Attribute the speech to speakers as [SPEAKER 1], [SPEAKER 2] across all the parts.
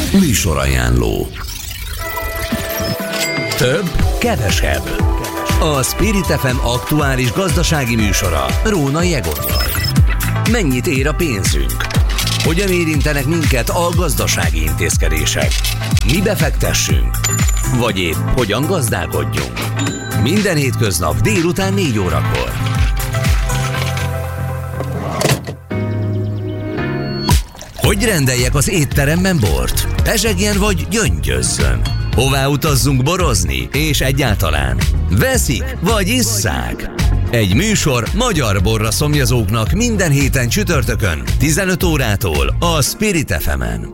[SPEAKER 1] Műsorajánló. Több, kevesebb. A Spirit FM aktuális gazdasági műsora Rónai Egonnal. Mennyit ér a pénzünk? Hogyan érintenek minket a gazdasági intézkedések? Mi befektessünk? Vagy épp hogyan gazdálkodjunk? Minden hétköznap délután 4 órakor. Hogy rendeljek az étteremben bort? Pezsegjen vagy gyöngyözzön? Hová utazzunk borozni? És egyáltalán veszik vagy isszák? Egy műsor magyar borra szomjazóknak minden héten csütörtökön 15 órától a Spirit FM-en.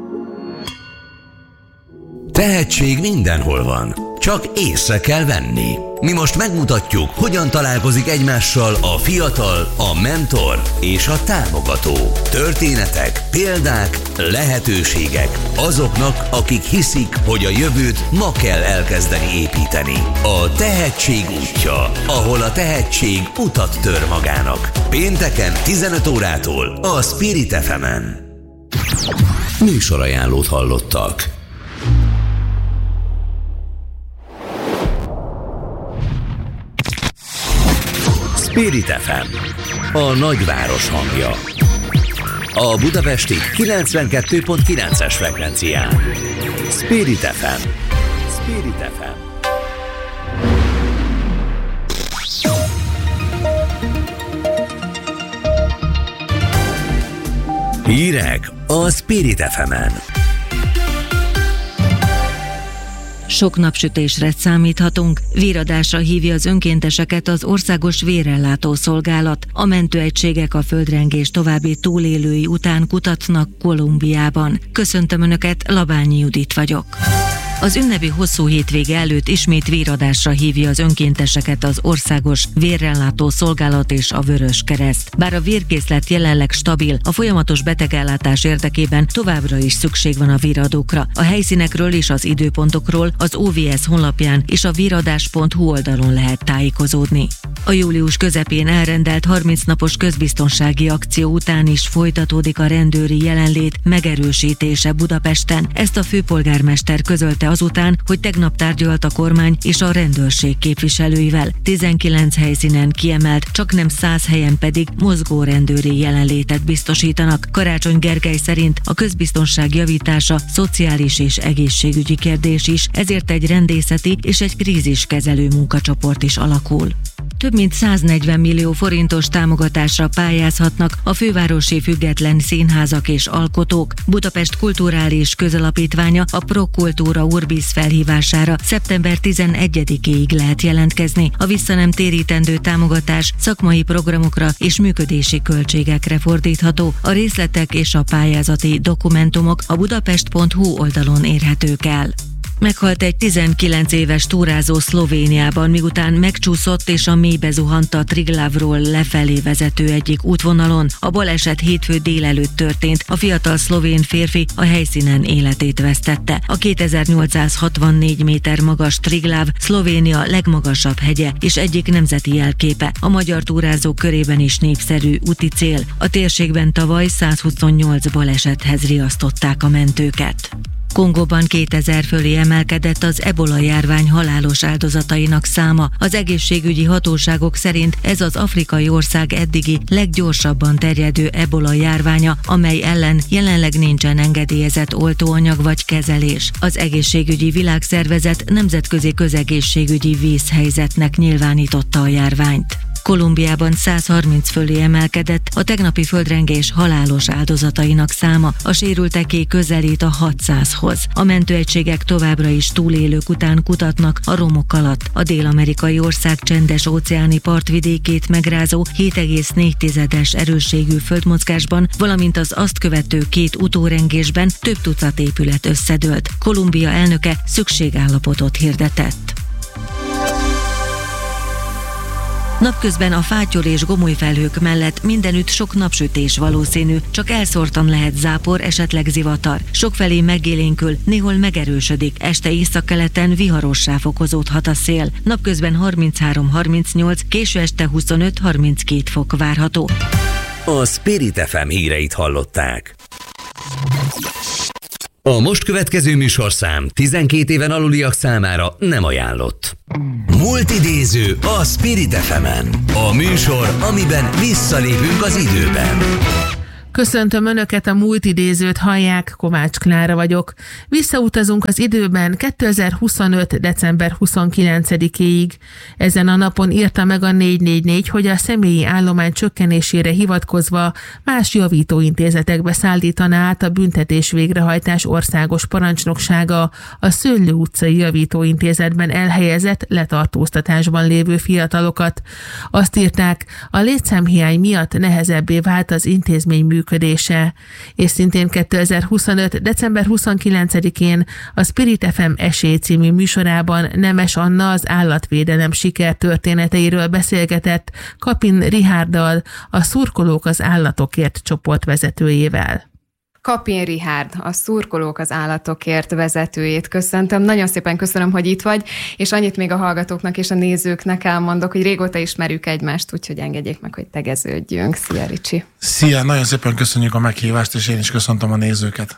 [SPEAKER 1] Tehetség mindenhol van, csak észre kell venni. Mi most megmutatjuk, hogyan találkozik egymással a fiatal, a mentor és a támogató. Történetek, példák, lehetőségek azoknak, akik hiszik, hogy a jövőt ma kell elkezdeni építeni. A tehetség útja, ahol a tehetség utat tör magának. Pénteken 15 órától a Spirit FM-en. Műsorajánlót hallottak. Spirit FM, a nagyváros hangja. A budapesti 92.9-es frekvencián. Spirit FM. Spirit FM. Hírek a Spirit FM-en.
[SPEAKER 2] Sok napsütésre számíthatunk, víradásra hívja az önkénteseket az Országos Vérellátó Szolgálat. A mentőegységek a földrengés további túlélői után kutatnak Kolumbiában. Köszöntöm Önöket, Labányi Judit vagyok. Az ünnepi hosszú hétvége előtt ismét víradásra hívja az önkénteseket az Országos Vérellátó Szolgálat és a Vöröskereszt. Bár a vérkészlet jelenleg stabil, a folyamatos betegellátás érdekében továbbra is szükség van a víradókra. A helyszínekről és az időpontokról az OVS honlapján és a víradás.hu oldalon lehet tájékozódni. A július közepén elrendelt 30 napos közbiztonsági akció után is folytatódik a rendőri jelenlét megerősítése Budapesten. Ezt a főpolgármester közölte azután, hogy tegnap tárgyalt a kormány és a rendőrség képviselőivel. 19 helyszínen kiemelt, csaknem 100 helyen pedig mozgó rendőri jelenlétet biztosítanak. Karácsony Gergely szerint a közbiztonság javítása szociális és egészségügyi kérdés is, ezért egy rendészeti és egy kríziskezelő munkacsoport is alakul. Több mint 140 millió forintos támogatásra pályázhatnak a fővárosi független színházak és alkotók. Budapest Kulturális Közalapítványa a Pro Cultura Urbis felhívására szeptember 11-ig lehet jelentkezni. A visszanemtérítendő támogatás szakmai programokra és működési költségekre fordítható. A részletek és a pályázati dokumentumok a budapest.hu oldalon érhetők el. Meghalt egy 19 éves túrázó Szlovéniában, miután megcsúszott és a mélybe zuhant a Triglavról lefelé vezető egyik útvonalon. A baleset hétfő délelőtt történt, a fiatal szlovén férfi a helyszínen életét vesztette. A 2864 méter magas Triglav Szlovénia legmagasabb hegye és egyik nemzeti jelképe. A magyar túrázók körében is népszerű úti cél. A térségben tavaly 128 balesethez riasztották a mentőket. Kongóban 2000 fölé emelkedett az ebola járvány halálos áldozatainak száma. Az egészségügyi hatóságok szerint ez az afrikai ország eddigi leggyorsabban terjedő ebola járványa, amely ellen jelenleg nincsen engedélyezett oltóanyag vagy kezelés. Az Egészségügyi Világszervezet nemzetközi közegészségügyi vészhelyzetnek nyilvánította a járványt. Kolumbiában 130 fölé emelkedett a tegnapi földrengés halálos áldozatainak száma, a sérülteké közelít a 600-hoz. A mentőegységek továbbra is túlélők után kutatnak a romok alatt. A dél-amerikai ország csendes óceáni partvidékét megrázó 7,4-es erősségű földmozgásban, valamint az azt követő 2 utórengésben több tucat épület összedőlt. Kolumbia elnöke szükségállapotot hirdetett. Napközben a fátyol és gomolyfelhők mellett mindenütt sok napsütés valószínű, csak elszórtan lehet zápor, esetleg zivatar. Sokfelé megélénkül, néhol megerősödik, este északkeleten viharossá fokozódhat a szél. Napközben 33-38, késő este 25-32 fok várható.
[SPEAKER 1] A Spirit FM híreit hallották. A most következő műsorszám 12 éven aluliak számára nem ajánlott. Multidéző a Spirit FM-en. A műsor, amiben visszalépünk az időben.
[SPEAKER 3] Köszöntöm Önöket, a Multidézőt hallják, Kovács Klára vagyok. Visszautazunk az időben 2025. december 29-éig. Ezen a napon írta meg a 444, hogy a személyi állomány csökkenésére hivatkozva más javítóintézetekbe szállítaná át a büntetés végrehajtás országos parancsnoksága a Szőlő utcai javítóintézetben elhelyezett letartóztatásban lévő fiatalokat. Azt írták, a létszámhiány miatt nehezebbé vált az intézmény működése, és szintén 2025. december 29-én a Spirit FM Esély című műsorában Nemes Anna az állatvédelem sikertörténeteiről beszélgetett Kapin Richárddal, a Szurkolók az állatokért csoport vezetőjével.
[SPEAKER 4] Kapin Richárd, a Szurkolók az állatokért vezetőjét köszöntöm. Nagyon szépen köszönöm, hogy itt vagy, és annyit még a hallgatóknak és a nézőknek elmondok, hogy régóta ismerjük egymást, úgyhogy engedjék meg, hogy tegeződjünk. Szia, Ricsi!
[SPEAKER 5] Szia, nagyon szépen köszönjük a meghívást, és én is köszöntöm a nézőket.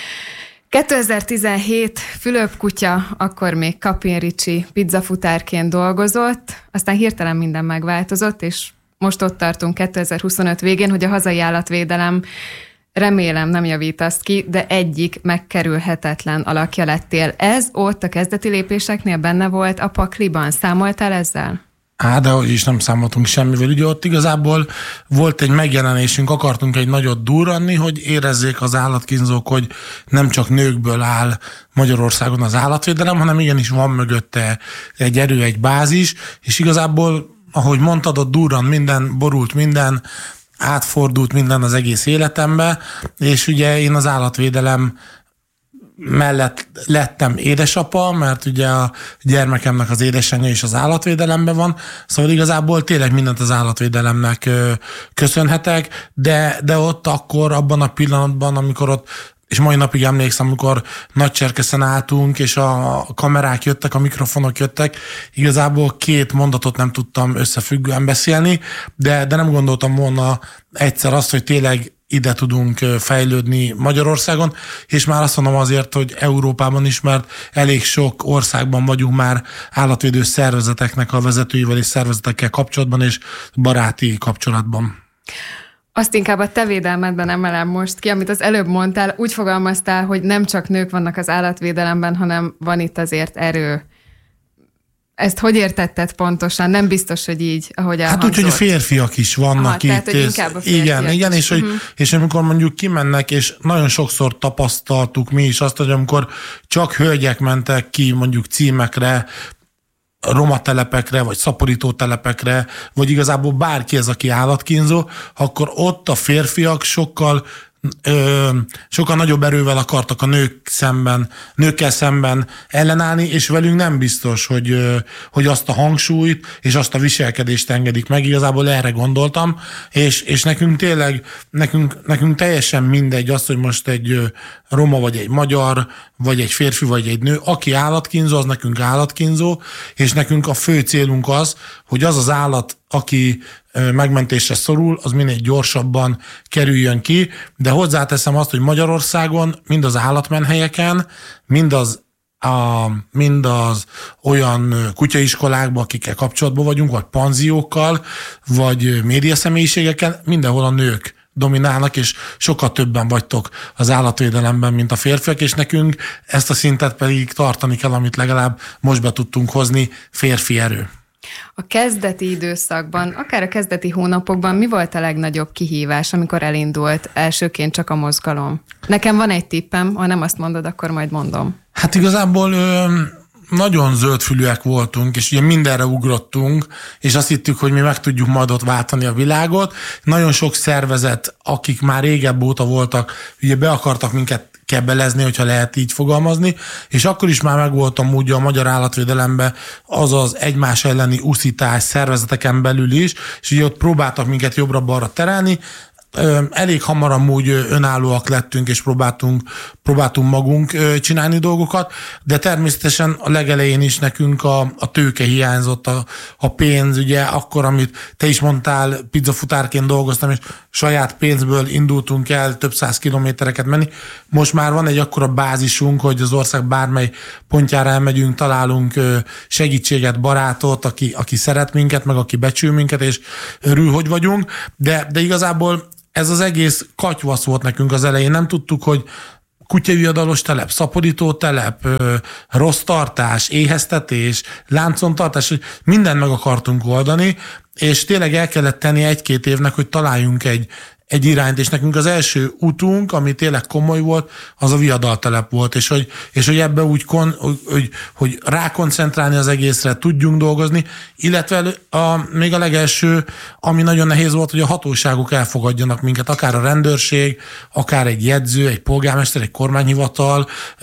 [SPEAKER 4] 2017 Fülöp-kutya, akkor még Kapin Ricsi pizzafutárként dolgozott, aztán hirtelen minden megváltozott, és most ott tartunk 2025 végén, hogy a hazai állatvédelem, remélem nem javítasz ki, de egyik megkerülhetetlen alakja lettél. Ez ott a kezdeti lépéseknél benne volt a pakliban. Számoltál ezzel?
[SPEAKER 5] De hogy is nem számoltunk semmivel. Ugye ott igazából volt egy megjelenésünk, akartunk egy nagyot durranni, hogy érezzék az állatkínzók, hogy nem csak nőkből áll Magyarországon az állatvédelem, hanem igenis van mögötte egy erő, egy bázis, és igazából, ahogy mondtad, ott durran minden, borult minden, átfordult minden az egész életembe, és ugye én az állatvédelem mellett lettem édesapa, mert ugye a gyermekemnek az édesanyja is az állatvédelemben van, szóval igazából tényleg mindent az állatvédelemnek köszönhetek, de ott akkor, abban a pillanatban, amikor ott, és mai napig emlékszem, amikor Nagycserkeszen álltunk, és a kamerák jöttek, a mikrofonok jöttek, igazából 2 mondatot nem tudtam összefüggően beszélni, de nem gondoltam volna egyszer azt, hogy tényleg ide tudunk fejlődni Magyarországon, és már azt mondom azért, hogy Európában is, mert elég sok országban vagyunk már állatvédő szervezeteknek a vezetőivel és szervezetekkel kapcsolatban, és baráti kapcsolatban.
[SPEAKER 4] Azt inkább a te védelmedben emelem most ki, amit az előbb mondtál, úgy fogalmaztál, hogy nem csak nők vannak az állatvédelemben, hanem van itt azért erő. Ezt hogy értetted pontosan? Nem biztos, hogy így, ahogy elhangzott.
[SPEAKER 5] Hát úgy, hogy férfiak is vannak itt.
[SPEAKER 4] Tehát, hogy inkább a férfiak
[SPEAKER 5] igen, és amikor mondjuk kimennek, és nagyon sokszor tapasztaltuk mi is azt, hogy amikor csak hölgyek mentek ki mondjuk címekre, roma telepekre, vagy szaporító telepekre, vagy igazából bárki ez, aki állatkínzó, akkor ott a férfiak sokkal nagyobb erővel akartak a nőkkel szemben ellenállni, és velünk nem biztos, hogy azt a hangsúlyt és azt a viselkedést engedik meg. Igazából erre gondoltam, és nekünk tényleg, nekünk teljesen mindegy az, hogy most egy roma, vagy egy magyar, vagy egy férfi, vagy egy nő, aki állatkínzó, az nekünk állatkínzó, és nekünk a fő célunk az, hogy az az állat, aki megmentésre szorul, az minél gyorsabban kerüljön ki, de hozzáteszem azt, hogy Magyarországon mind az állatmenhelyeken, mind az olyan kutyaiskolákban, akikkel kapcsolatban vagyunk, vagy panziókkal, vagy médiaszemélyiségeken, mindenhol a nők dominálnak, és sokkal többen vagytok az állatvédelemben, mint a férfiak, és nekünk ezt a szintet pedig tartani kell, amit legalább most be tudtunk hozni, férfi erő.
[SPEAKER 4] A kezdeti időszakban, akár a kezdeti hónapokban mi volt a legnagyobb kihívás, amikor elindult elsőként csak a mozgalom? Nekem van egy tippem, ha nem azt mondod, akkor majd mondom.
[SPEAKER 5] Hát igazából nagyon zöldfülűek voltunk, és ugye mindenre ugrottunk, és azt hittük, hogy mi meg tudjuk majd ott váltani a világot. Nagyon sok szervezet, akik már régebb óta voltak, ugye be akartak minket kebelezni, hogyha lehet így fogalmazni, és akkor is már megvoltam úgy a magyar állatvédelemben az egymás elleni uszítás szervezeteken belül is, és ugye ott próbáltak minket jobbra-balra terelni. Elég hamar amúgy önállóak lettünk, és próbáltunk magunk csinálni dolgokat, de természetesen a legelején is nekünk a tőke hiányzott, a pénz, ugye akkor, amit te is mondtál, pizzafutárként dolgoztam, és saját pénzből indultunk el több 100 kilométereket menni. Most már van egy akkora bázisunk, hogy az ország bármely pontjára elmegyünk, találunk segítséget, barátot, aki szeret minket, meg aki becsül minket, és örül, hogy vagyunk, de igazából ez az egész katyvasz volt nekünk az elején. Nem tudtuk, hogy kutyaviadalos telep, szaporító telep, rossz tartás, éheztetés, láncontartás, mindent meg akartunk oldani, és tényleg el kellett tenni 1-2 évnek, hogy találjunk egy irányt, és nekünk az első utunk, ami tényleg komoly volt, az a viadaltelep volt, és hogy ebbe úgy hogy rákoncentrálni az egészre, tudjunk dolgozni, illetve még a legelső, ami nagyon nehéz volt, hogy a hatóságok elfogadjanak minket, akár a rendőrség, akár egy jegyző, egy polgármester, egy kormányhivatal,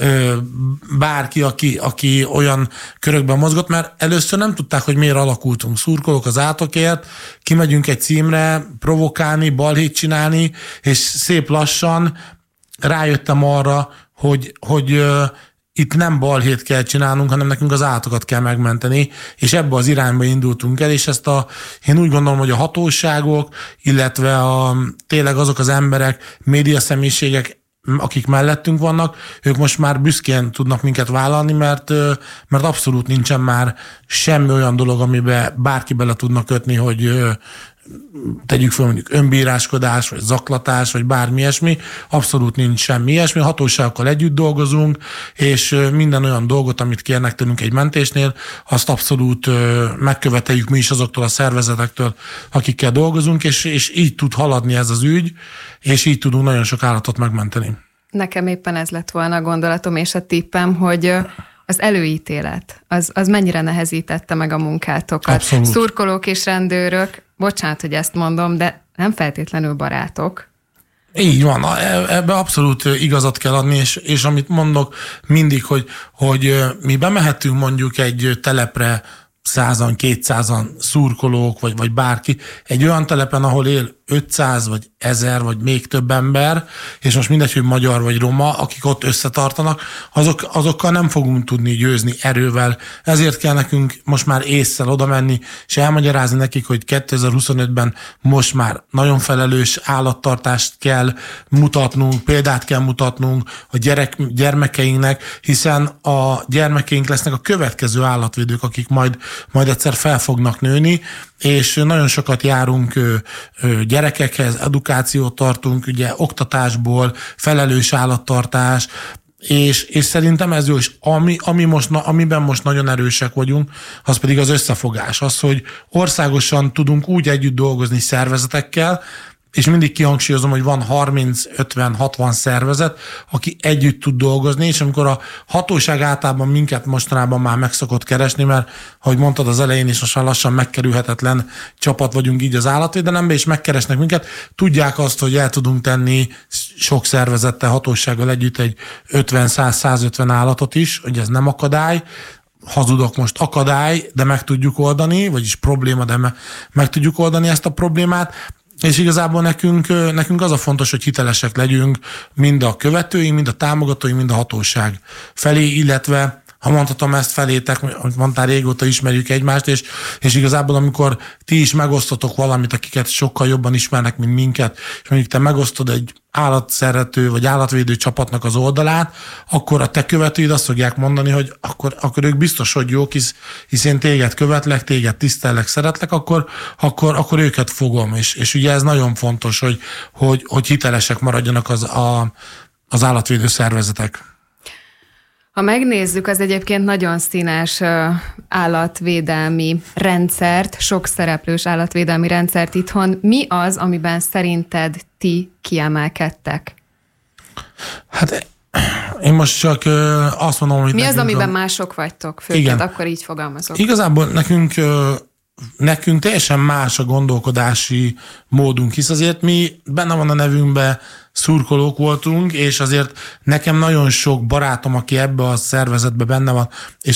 [SPEAKER 5] bárki, aki olyan körökben mozgott, mert először nem tudták, hogy miért alakultunk. Szurkolók az átokért, kimegyünk egy címre, provokálni, balhét csinálni, és szép lassan rájöttem arra, hogy itt nem balhét kell csinálnunk, hanem nekünk az állatokat kell megmenteni, és ebbe az irányba indultunk el, és én úgy gondolom, hogy a hatóságok, illetve tényleg azok az emberek, médiaszemélységek, akik mellettünk vannak, ők most már büszkén tudnak minket vállalni, mert abszolút nincsen már semmi olyan dolog, amiben bárki bele tudna kötni, hogy tegyük fel mondjuk önbíráskodás, vagy zaklatás, vagy bármi ilyesmi. Abszolút nincs semmi ilyesmi. Hatóságokkal együtt dolgozunk, és minden olyan dolgot, amit kérnek tőlünk egy mentésnél, azt abszolút megköveteljük mi is azoktól a szervezetektől, akikkel dolgozunk, és így tud haladni ez az ügy, és így tudunk nagyon sok állatot megmenteni.
[SPEAKER 4] Nekem éppen ez lett volna a gondolatom és a tippem, hogy az előítélet, az mennyire nehezítette meg a munkátokat.
[SPEAKER 5] Abszolút.
[SPEAKER 4] Szurkolók és rendőrök, bocsánat, hogy ezt mondom, de nem feltétlenül barátok.
[SPEAKER 5] Így van, ebbe abszolút igazat kell adni, és amit mondok mindig, hogy mi bemehetünk mondjuk egy telepre 100-an, 200-an szurkolók, vagy bárki, egy olyan telepen, ahol él 500, vagy 1000, vagy még több ember, és most mindegy, hogy magyar vagy roma, akik ott összetartanak, azokkal nem fogunk tudni győzni erővel. Ezért kell nekünk most már ésszel oda menni, és elmagyarázni nekik, hogy 2025-ben most már nagyon felelős állattartást kell mutatnunk, példát kell mutatnunk a gyermekeinknek, hiszen a gyermekeink lesznek a következő állatvédők, akik majd egyszer fel fognak nőni, és nagyon sokat járunk gyerekekhez, edukációt tartunk, ugye oktatásból, felelős állattartás, és szerintem ez jó, és amiben most nagyon erősek vagyunk, az pedig az összefogás. Az, hogy országosan tudunk úgy együtt dolgozni szervezetekkel, és mindig kihangsúlyozom, hogy van 30-50-60 szervezet, aki együtt tud dolgozni, és amikor a hatóság általában minket mostanában már meg szokott keresni, mert ahogy mondtad az elején is, most lassan megkerülhetetlen csapat vagyunk így az állatvédelemben, és megkeresnek minket, tudják azt, hogy el tudunk tenni sok szervezettel, hatósággal együtt egy 50-100-150 állatot is, hogy ez nem akadály, hazudok most, akadály, de meg tudjuk oldani, vagyis probléma, de meg tudjuk oldani ezt a problémát. És igazából nekünk az a fontos, hogy hitelesek legyünk mind a követőink, mind a támogatóink, mind a hatóság felé, illetve ha mondhatom ezt felétek, amit mondtál, régóta ismerjük egymást, és igazából amikor ti is megosztotok valamit, akiket sokkal jobban ismernek, mint minket, és mondjuk te megosztod egy állatszerető vagy állatvédő csapatnak az oldalát, akkor a te követőid azt fogják mondani, hogy akkor ők biztos, hogy jók, hisz én téged követlek, téged tisztellek, szeretlek, akkor őket fogom. És ugye ez nagyon fontos, hogy hitelesek maradjanak az állatvédő szervezetek.
[SPEAKER 4] Ha megnézzük az egyébként nagyon színes állatvédelmi rendszert, sok szereplős állatvédelmi rendszert itthon, mi az, amiben szerinted ti kiemelkedtek? Hát
[SPEAKER 5] én most csak azt mondom, hogy...
[SPEAKER 4] Mi az, amiben mások vagytok, főként, akkor így fogalmazok.
[SPEAKER 5] Igazából nekünk teljesen más a gondolkodási módunk, hisz azért mi benne van a nevünkben, szurkolók voltunk, és azért nekem nagyon sok barátom, aki ebbe a szervezetbe benne van, és most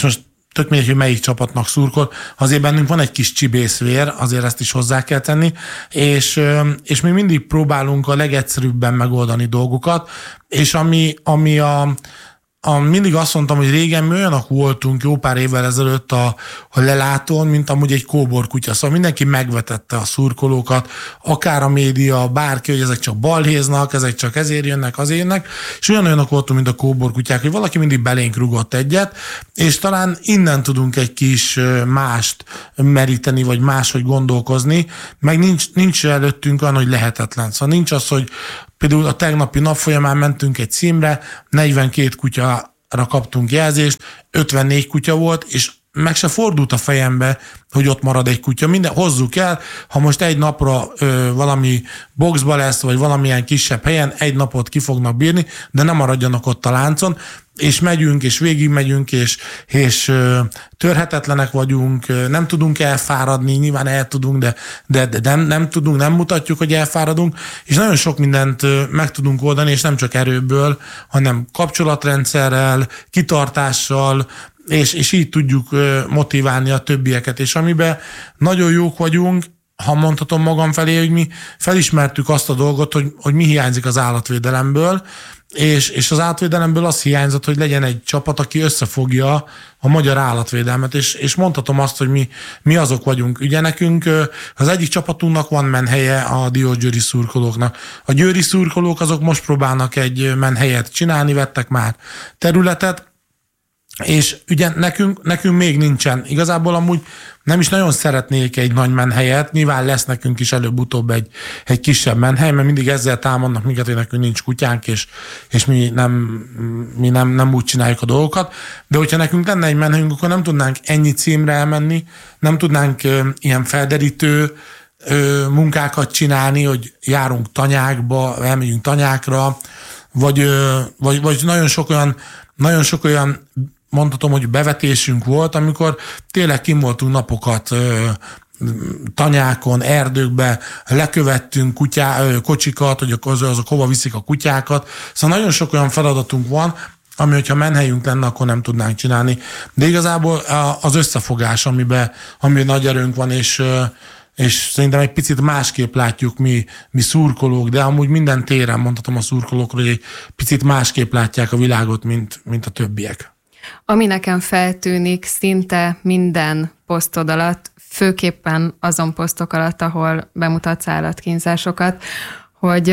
[SPEAKER 5] tök mindegy, hogy melyik csapatnak szurkol, azért bennünk van egy kis csibészvér, azért ezt is hozzá kell tenni, és mi mindig próbálunk a legegyszerűbben megoldani dolgokat, és ami mindig azt mondtam, hogy régen mi olyanok voltunk jó pár évvel ezelőtt a lelátón, mint amúgy egy kóborkutya. Szóval mindenki megvetette a szurkolókat, akár a média, bárki, hogy ezek csak balhéznak, ezek csak ezért jönnek, azért jönnek, és olyanok voltunk, mint a kóborkutyák, hogy valaki mindig belénk rugott egyet, és talán innen tudunk egy kis mást meríteni, vagy máshogy gondolkozni, meg nincs előttünk olyan, hogy lehetetlen. Szóval nincs az, hogy például a tegnapi nap folyamán mentünk egy címre, 42 kutyára kaptunk jelzést, 54 kutya volt, és meg se fordult a fejembe, hogy ott marad egy kutya. Minden hozzuk el, ha most egy napra valami boxba lesz, vagy valamilyen kisebb helyen, egy napot ki fognak bírni, de nem maradjanak ott a láncon, és megyünk, és végigmegyünk, és törhetetlenek vagyunk, nem tudunk elfáradni, nyilván el tudunk, de nem tudunk, nem mutatjuk, hogy elfáradunk, és nagyon sok mindent meg tudunk oldani, és nem csak erőből, hanem kapcsolatrendszerrel, kitartással, és így tudjuk motiválni a többieket, és amiben nagyon jók vagyunk, ha mondhatom magam felé, hogy mi felismertük azt a dolgot, hogy mi hiányzik az állatvédelemből, és az állatvédelemből az hiányzott, hogy legyen egy csapat, aki összefogja a magyar állatvédelmet, és mondhatom azt, hogy mi azok vagyunk. Ugye nekünk az egyik csapatunknak van menhelye a Diósgyőri szurkolóknak. A győri szurkolók azok most próbálnak egy menhelyet csinálni, vettek már területet, és ugye nekünk még nincsen. Igazából amúgy nem is nagyon szeretnék egy nagy menhelyet, nyilván lesz nekünk is előbb-utóbb egy kisebb menhely, mert mindig ezzel támadnak minket, hogy nekünk nincs kutyánk, és mi nem úgy csináljuk a dolgokat. De hogyha nekünk lenne egy menhelyünk, akkor nem tudnánk ennyi címre elmenni, nem tudnánk ilyen felderítő munkákat csinálni, hogy járunk tanyákba, elmegyünk tanyákra, vagy nagyon sok olyan mondhatom, hogy bevetésünk volt, amikor tényleg kim voltunk napokat tanyákon, erdőkbe, lekövettünk kocsikat, hogy azok hova viszik a kutyákat. Szóval nagyon sok olyan feladatunk van, ami, hogyha menhelyünk lenne, akkor nem tudnánk csinálni. De igazából az összefogás, amiben nagy erőnk van, és szerintem egy picit másképp látjuk mi szurkolók, de amúgy minden téren mondhatom a szurkolókról, hogy egy picit másképp látják a világot, mint a többiek.
[SPEAKER 4] Ami nekem feltűnik szinte minden posztod alatt, főképpen azon posztok alatt, ahol bemutatsz állatkínzásokat, hogy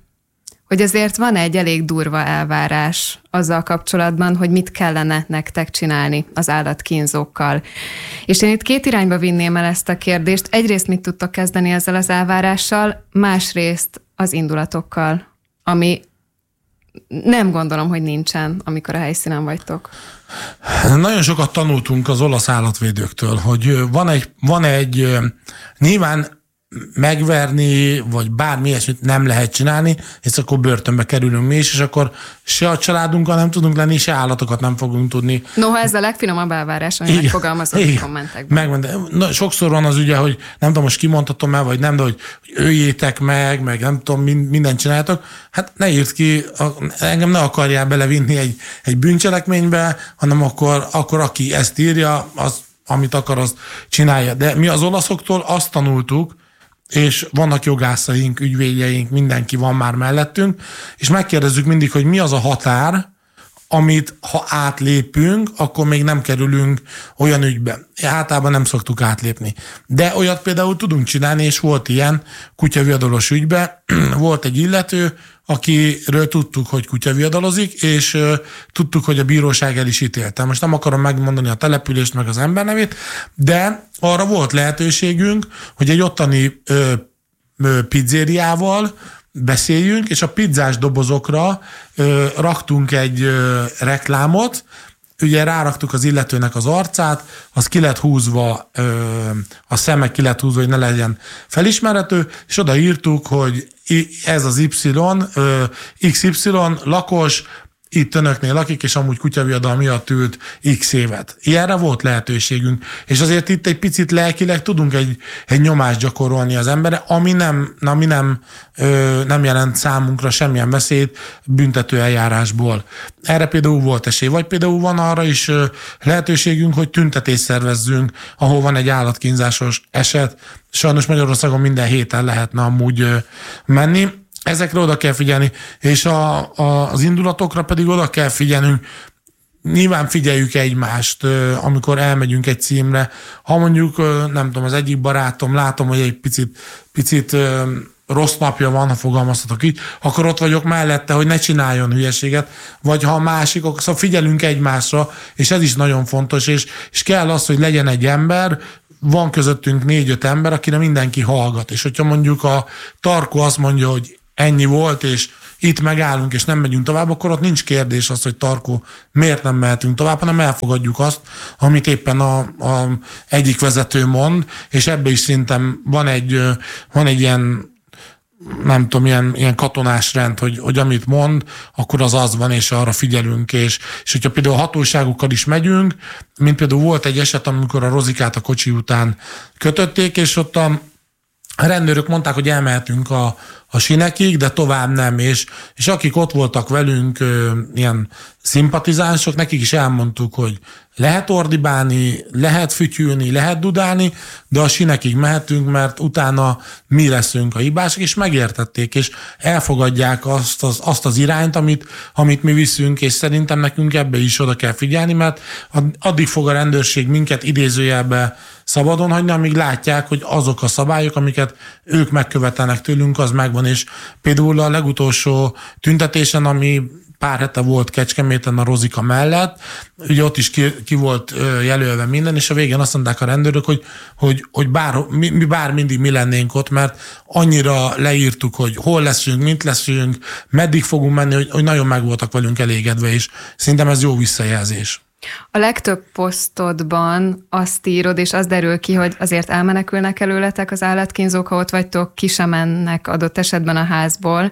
[SPEAKER 4] azért van egy elég durva elvárás azzal kapcsolatban, hogy mit kellene nektek csinálni az állatkínzókkal. És én itt két irányba vinném el ezt a kérdést. Egyrészt mit tudtok kezdeni ezzel az elvárással, másrészt az indulatokkal, ami nem gondolom, hogy nincsen, amikor a helyszínen vagytok.
[SPEAKER 5] Nagyon sokat tanultunk az olasz állatvédőktől, hogy van egy nyilván megverni, vagy bármi ilyesmit nem lehet csinálni, és akkor börtönbe kerülünk mi is, és akkor se a családunkkal nem tudunk lenni, se állatokat nem fogunk tudni.
[SPEAKER 4] Noha ez a legfinomabb elvárás, ami megfogalmazott kommentekben.
[SPEAKER 5] Sokszor van az ugye, hogy nem tudom, most kimondhatom el, vagy nem, de hogy öljétek meg nem tudom, mindent csináljátok. Hát ne írd ki, engem ne akarjál belevinni egy bűncselekménybe, hanem akkor aki ezt írja, az, amit akar, azt csinálja. De mi az olaszoktól azt tanultuk, és vannak jogászaink, ügyvédjeink, mindenki van már mellettünk, és megkérdezzük mindig, hogy mi az a határ, amit ha átlépünk, akkor még nem kerülünk olyan ügybe. Általában nem szoktuk átlépni. De olyat például tudunk csinálni, és volt ilyen kutyaviadolos ügybe. Volt egy illető, akiről tudtuk, hogy kutyaviadalozik, és tudtuk, hogy a bíróság el is ítélte. Most nem akarom megmondani a települést, meg az embernevét, de arra volt lehetőségünk, hogy egy ottani pizzériával beszéljünk, és a pizzás dobozokra raktunk egy reklámot, ugye ráraktuk az illetőnek az arcát, az ki lett húzva, a szeme ki lett húzva, hogy ne legyen felismerhető, és odaírtuk, hogy ez az XY lakos, itt önöknél lakik, és amúgy kutyaviadal miatt ült x évet. Ilyenre volt lehetőségünk. És azért itt egy picit lelkileg tudunk egy nyomást gyakorolni az emberre, ami nem jelent számunkra semmilyen veszélyt büntető eljárásból. Erre például volt esély. Vagy például van arra is lehetőségünk, hogy tüntetést szervezzünk, ahol van egy állatkínzásos eset. Sajnos Magyarországon minden héten lehetne amúgy menni. Ezekre oda kell figyelni, és az indulatokra pedig oda kell figyelnünk. Nyilván figyeljük egymást, amikor elmegyünk egy címre. Ha mondjuk, nem tudom, az egyik barátom, látom, hogy egy picit rossz napja van, ha fogalmazhatok így, akkor ott vagyok mellette, hogy ne csináljon hülyeséget, vagy ha a másik, szóval figyelünk egymásra, és ez is nagyon fontos, és kell az, hogy legyen egy ember, van közöttünk 4-5 ember, akire mindenki hallgat, és hogyha mondjuk a Tarkó azt mondja, hogy ennyi volt, és itt megállunk, és nem megyünk tovább, akkor ott nincs kérdés az, hogy Tarkó, miért nem mehetünk tovább, hanem elfogadjuk azt, amit éppen a egyik vezető mond, és ebbe is szerintem van egy ilyen, nem tudom, ilyen katonás rend, hogy amit mond, akkor az van, és arra figyelünk, és hogyha például a hatóságokkal is megyünk, mint például volt egy eset, amikor a Rozikát a kocsi után kötötték, és ott a rendőrök mondták, hogy elmehetünk a sinekig, de tovább nem, és akik ott voltak velünk, ilyen szimpatizánsok, nekik is elmondtuk, hogy lehet ordibálni, lehet fütyülni, lehet dudálni, de a sinekig mehetünk, mert utána mi leszünk a hibások, és megértették, és elfogadják azt az irányt, amit mi viszünk, és szerintem nekünk ebbe is oda kell figyelni, mert addig fog a rendőrség minket idézőjelbe szabadon hagyni, amíg látják, hogy azok a szabályok, amiket ők megkövetelnek tőlünk, az megvan, és például a legutolsó tüntetésen, ami pár hete volt Kecskeméten a Rozika mellett, ugye ott is ki volt jelölve minden, és a végén azt mondták a rendőrök, hogy bár mindig mi lennénk ott, mert annyira leírtuk, hogy hol leszünk, mint leszünk, meddig fogunk menni, hogy nagyon meg voltak velünk elégedve, és szerintem ez jó visszajelzés.
[SPEAKER 4] A legtöbb posztodban azt írod, és az derül ki, hogy azért elmenekülnek előletek az állatkínzók, ha ott vagytok, ki sem mennek adott esetben a házból.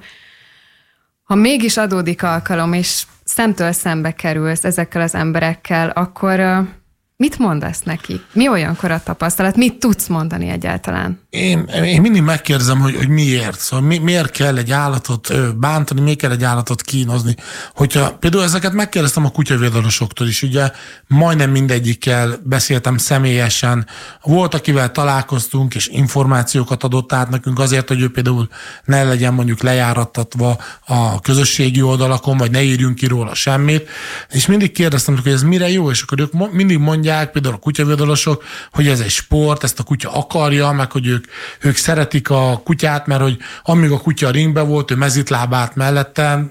[SPEAKER 4] Ha mégis adódik alkalom, és szemtől szembe kerülsz ezekkel az emberekkel, akkor mit mondasz neki? Mi olyankor a tapasztalat? Mit tudsz mondani egyáltalán?
[SPEAKER 5] Én mindig megkérdezem, hogy miért. Szóval miért kell egy állatot bántani, miért kell egy állatot kínozni. Hogyha például ezeket megkérdeztem a kutyavédalosoktól is, ugye majdnem mindegyikkel beszéltem személyesen. Volt, akivel találkoztunk, és információkat adott át nekünk azért, hogy ő például ne legyen mondjuk lejárattatva a közösségi oldalakon, vagy ne írjunk ki róla semmit. És mindig kérdeztem, hogy ez mire jó, és akkor ők mindig mondják, például a kutyavédalosok, hogy ez egy sport, ezt a kutya akarja, meg hogy ők szeretik a kutyát, mert hogy amíg a kutya a ringben volt, ő mezitlábát mellette,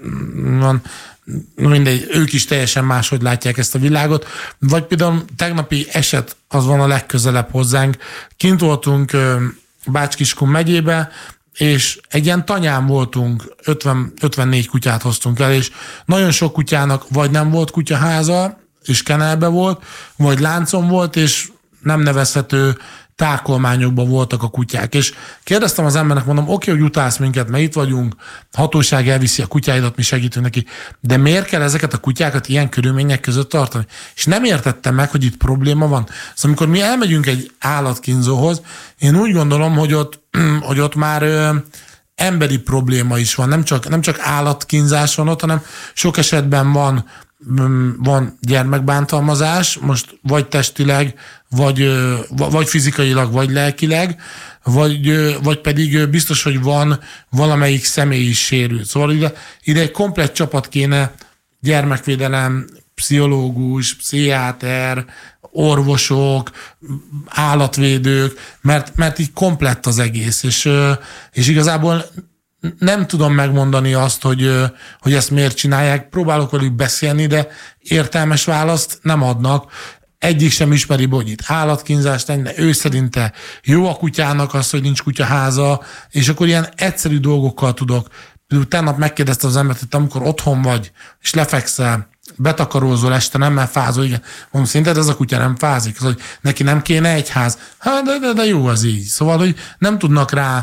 [SPEAKER 5] mindegy, ők is teljesen máshogy látják ezt a világot. Vagy például tegnapi eset, az van a legközelebb hozzánk. Kint voltunk Bács-Kiskun megyébe, és egy ilyen tanyán voltunk, 54 kutyát hoztunk el, és nagyon sok kutyának vagy nem volt kutyaháza, és kenelbe volt, vagy láncon volt, és nem nevezhető tárkolmányokban voltak a kutyák. És kérdeztem az embernek, mondom, oké, hogy utálsz minket, mert itt vagyunk, hatóság elviszi a kutyáidat, mi segítünk neki, de miért kell ezeket a kutyákat ilyen körülmények között tartani? És nem értettem meg, hogy itt probléma van. Szóval amikor mi elmegyünk egy állatkínzóhoz, én úgy gondolom, hogy ott már emberi probléma is van. Nem csak állatkínzás van ott, hanem sok esetben van gyermekbántalmazás, most vagy testileg, vagy fizikailag, vagy lelkileg, vagy pedig biztos, hogy van valamelyik személy is sérült. Szóval ide egy komplett csapat kéne, gyermekvédelem, pszichológus, pszichiáter, orvosok, állatvédők, mert így komplett az egész, és igazából nem tudom megmondani azt, hogy ezt miért csinálják. Próbálok velük beszélni, de értelmes választ nem adnak. Egyik sem ismeri, hogy itt állatkínzást tenni, ő szerinte jó a kutyának az, hogy nincs kutyaháza, és akkor ilyen egyszerű dolgokkal tudok. Tegnap megkérdezte az embert, hogy amikor otthon vagy, és lefekszel, betakarózol este, nem, mert fázol, igen. Mondom, szerinted ez a kutya nem fázik? Az, hogy neki nem kéne egy ház? Hát, de jó az így. Szóval, hogy nem tudnak rá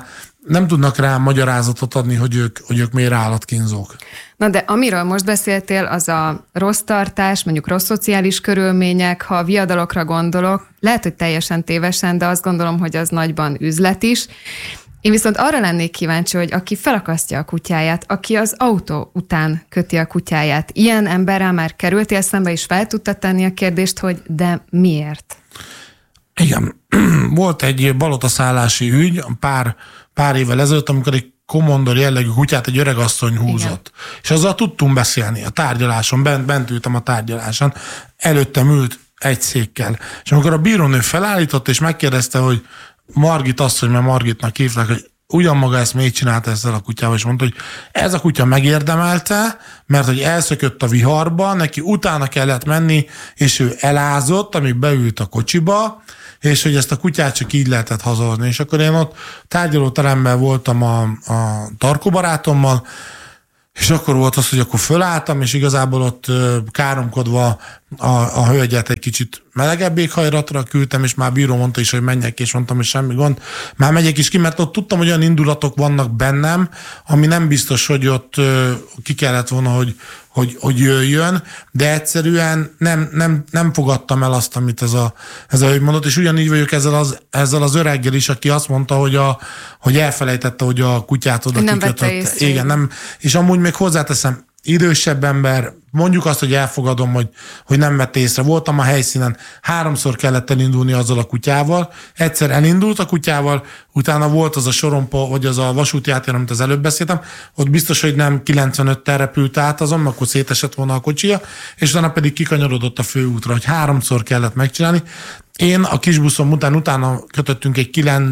[SPEAKER 5] nem tudnak rá magyarázatot adni, hogy ők miért állatkínzók.
[SPEAKER 4] Na de amiről most beszéltél, az a rossz tartás, mondjuk rossz szociális körülmények, ha a viadalokra gondolok, lehet, hogy teljesen tévesen, de azt gondolom, hogy az nagyban üzlet is. Én viszont arra lennék kíváncsi, hogy aki felakasztja a kutyáját, aki az autó után köti a kutyáját, ilyen emberrel már kerültél szembe, és fel tudtad tenni a kérdést, hogy de miért?
[SPEAKER 5] Igen, volt egy balotaszállási ügy pár évvel ezelőtt, amikor egy komondor jellegű kutyát egy öregasszony húzott. Igen. És azzal tudtunk beszélni a tárgyaláson, bent ültem a tárgyaláson, előttem ült egy székkel. És amikor a bírónő felállított, és megkérdezte, hogy Margit asszony, mert Margitnak hívták, hogy ugyan maga ezt miért csinálta ezzel a kutyával, és mondta, hogy ez a kutya megérdemelte, mert hogy elszökött a viharba, neki utána kellett menni, és ő elázott, amíg beült a kocsiba, és hogy ezt a kutyát csak így lehetett hazahozni. És akkor én ott tárgyalóteremben voltam a Tarkó barátommal, és akkor volt az, hogy akkor fölálltam, és igazából ott káromkodva a hölgyet egy kicsit melegebb éghajlatra küldtem, és már bíró mondta is, hogy menjek, és mondtam, hogy semmi gond. Már megyek is ki, mert ott tudtam, hogy olyan indulatok vannak bennem, ami nem biztos, hogy ott ki kellett volna, hogy jöjjön, de egyszerűen nem fogadtam el azt, amit ez a hölgy mondott, és ugyanígy vagyok ezzel az öreggel is, aki azt mondta, hogy elfelejtette, hogy a kutyát oda kikötött. Igen, nem, és amúgy még hozzáteszem, idősebb ember, mondjuk azt, hogy elfogadom, hogy nem vette észre. Voltam a helyszínen, 3-szor kellett elindulni azzal a kutyával, egyszer elindult a kutyával, utána volt az a sorompa, vagy az a vasútjátér, amit az előbb beszéltem, ott biztos, hogy nem 95-tel repült át azon, akkor szétesett volna a kocsia, és utána pedig kikanyarodott a főútra, hogy 3-szor kellett megcsinálni. Én a kisbuszom utána kötöttünk egy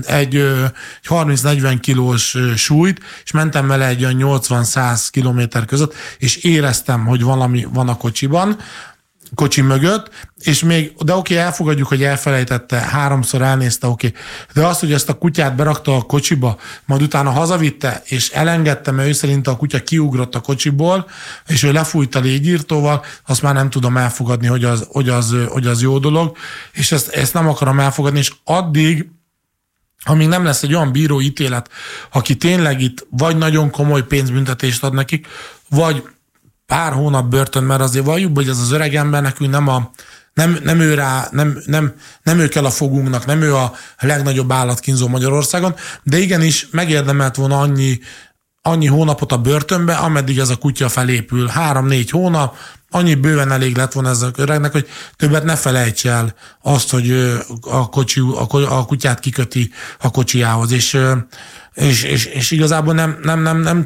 [SPEAKER 5] 30-40 kilós súlyt, és mentem vele egy olyan 80-100 kilométer között, és éreztem, hogy valami van a kocsi mögött, és még, de oké, elfogadjuk, hogy elfelejtette, 3-szor elnézte, oké. De azt, hogy ezt a kutyát berakta a kocsiba, majd utána hazavitte, és elengedte, mert ő szerint a kutya kiugrott a kocsiból, és ő lefújt a légyírtóval, azt már nem tudom elfogadni, hogy az jó dolog, és ezt nem akarom elfogadni, és addig, amíg nem lesz egy olyan bíróítélet, aki tényleg itt vagy nagyon komoly pénzbüntetést ad nekik, vagy pár hónap börtön, mert azért valljuk, hogy ez az öreg ember nekünk nem ő kell a fogunknak, nem ő a legnagyobb állatkínzó Magyarországon, de igenis megérdemelt volna annyi hónapot a börtönbe, ameddig ez a kutya felépül. 3-4 hónap, annyi bőven elég lett volna ezzel öregnek, hogy többet ne felejts el azt, hogy a kutyát kiköti a kocsiához, és igazából nem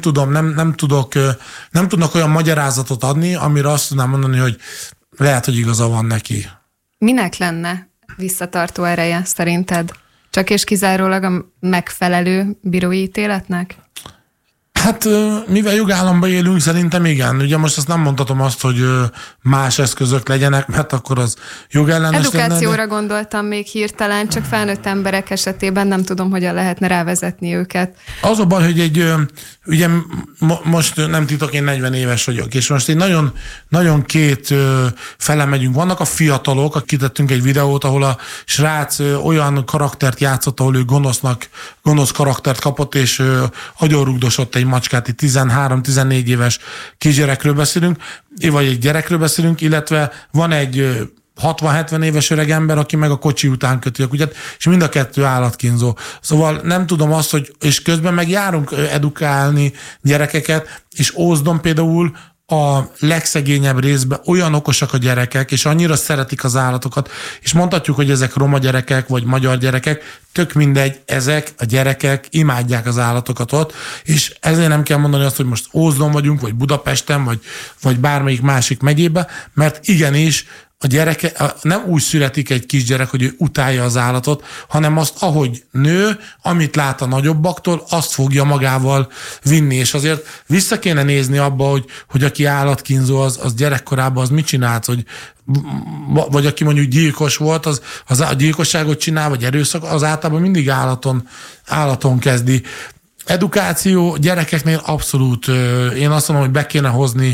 [SPEAKER 5] tudnak olyan magyarázatot adni, amire azt tudnám mondani, hogy lehet, hogy igaza van neki.
[SPEAKER 4] Minek lenne visszatartó ereje szerinted? Csak és kizárólag a megfelelő bírói ítéletnek?
[SPEAKER 5] Hát mivel jogállamban élünk, szerintem igen. Ugye most azt nem mondhatom azt, hogy más eszközök legyenek, mert akkor az jogellenes lenne.
[SPEAKER 4] Edukációra gondoltam még hirtelen, csak felnőtt emberek esetében nem tudom, hogyan lehetne rávezetni őket. Az
[SPEAKER 5] a baj, hogy ugye most nem titok, én 40 éves vagyok, és most nagyon, nagyon két fele megyünk. Vannak a fiatalok, akik kitettünk egy videót, ahol a srác olyan karaktert játszott, ahol ő gonosz karaktert kapott, és agyonrugdosott egy macskát, egy 13-14 éves kisgyerekről beszélünk, vagy egy gyerekről beszélünk, illetve van egy 60-70 éves öreg ember, aki meg a kocsi után köti a kutyát, és mind a kettő állatkínzó. Szóval nem tudom azt, hogy, és közben meg járunk edukálni gyerekeket, és Ózdon például a legszegényebb részben olyan okosak a gyerekek, és annyira szeretik az állatokat, és mondhatjuk, hogy ezek roma gyerekek, vagy magyar gyerekek, tök mindegy, ezek a gyerekek imádják az állatokat ott, és ezért nem kell mondani azt, hogy most Ózdon vagyunk, vagy Budapesten, vagy bármelyik másik megyébe, mert igenis a gyereke nem úgy születik egy kisgyerek, hogy ő utálja az állatot, hanem azt, ahogy nő, amit lát a nagyobbaktól, azt fogja magával vinni. És azért vissza kéne nézni abba, hogy aki állatkínzó, az gyerekkorában az mit csinált, vagy aki mondjuk gyilkos volt, az a gyilkosságot csinál, vagy erőszak, az általában mindig állaton kezdi. Edukáció gyerekeknél abszolút, én azt mondom, hogy be kéne hozni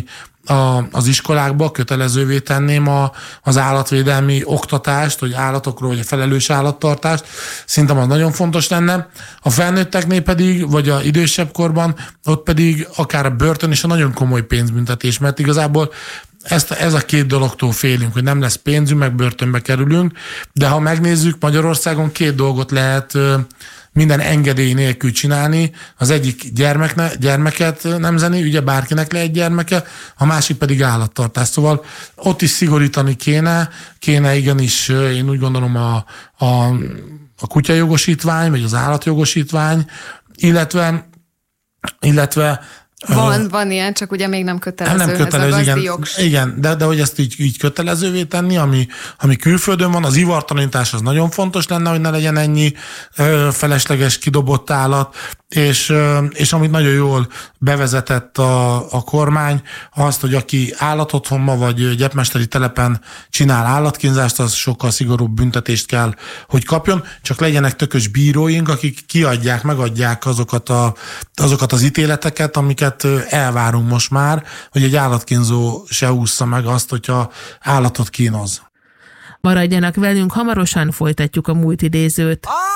[SPEAKER 5] az iskolákba kötelezővé tenném az állatvédelmi oktatást, hogy állatokról, vagy a felelős állattartást. Szerintem az nagyon fontos lenne. A felnőtteknél pedig, vagy a idősebb korban, ott pedig akár a börtön és a nagyon komoly pénzbüntetés, mert igazából ez a két dologtól félünk, hogy nem lesz pénzünk, meg börtönbe kerülünk, de ha megnézzük, Magyarországon két dolgot lehet minden engedély nélkül csinálni. Az egyik gyermeket nemzeni, ugye bárkinek lehet gyermeke, a másik pedig állattartás. Szóval ott is szigorítani kéne igenis, én úgy gondolom a kutyajogosítvány, vagy az állatjogosítvány, illetve
[SPEAKER 4] Van ilyen, csak ugye még nem kötelező.
[SPEAKER 5] Nem kötelező,
[SPEAKER 4] ez a gazdi jogség.
[SPEAKER 5] igen, de hogy ezt így kötelezővé tenni, ami külföldön van, az ivartalanítás az nagyon fontos lenne, hogy ne legyen ennyi felesleges kidobott állat, és amit nagyon jól bevezetett a kormány, azt, hogy aki állatotthonban vagy gyepmesteri telepen csinál állatkínzást, az sokkal szigorúbb büntetést kell, hogy kapjon, csak legyenek tökös bíróink, akik megadják azokat az ítéleteket, amiket elvárunk most már, hogy egy állatkínzó se ússza meg azt, hogyha állatot kínoz.
[SPEAKER 3] Maradjanak velünk, hamarosan folytatjuk a múlt idézőt.